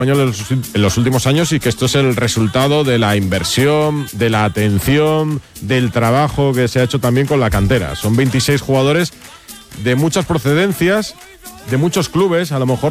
español en los últimos años y que esto es el resultado de la inversión, de la atención, del trabajo que se ha hecho también con la cantera. Son 26 jugadores de muchas procedencias, de muchos clubes, a lo mejor